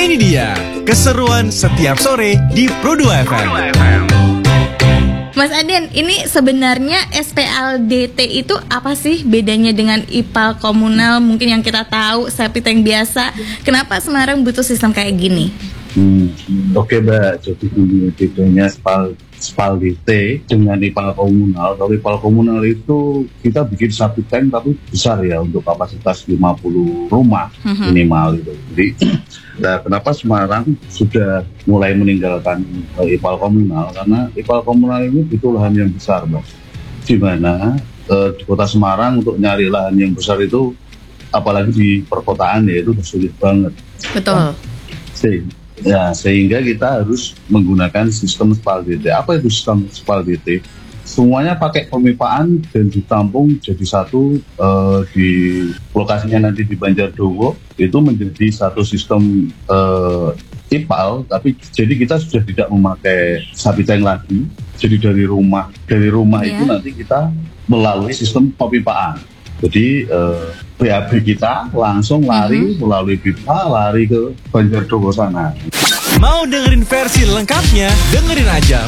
Ini dia keseruan setiap sore di Pro2 FM. Mas Aden, ini sebenarnya SPLDT itu apa sih bedanya dengan IPAL komunal? Mungkin yang kita tahu septic tank biasa. Kenapa Semarang butuh sistem kayak gini? Oke Mbak, jadi bedanya SPLDT dengan IPAL komunal. Kalau IPAL komunal itu kita bikin satu tank tapi besar ya, untuk kapasitas 50 rumah minimal itu. Jadi nah, kenapa Semarang sudah mulai meninggalkan IPAL komunal? Karena IPAL komunal ini butuh lahan yang besar, Mbak. Di mana di kota Semarang untuk nyari lahan yang besar itu, apalagi di perkotaan ya, itu sulit banget. Betul. Sehingga kita harus menggunakan sistem SPLDT. Apa itu sistem SPLDT? Semuanya pakai pemipaan dan ditampung jadi satu di lokasinya nanti di Banjardowo. Itu menjadi satu sistem IPAL, tapi jadi kita sudah tidak memakai septic tank lagi. Jadi dari rumah itu nanti kita melalui sistem pemipaan. Jadi BAB kita langsung lari melalui pipa, lari ke Banjardowo sana. Mau dengerin versi lengkapnya? Dengerin aja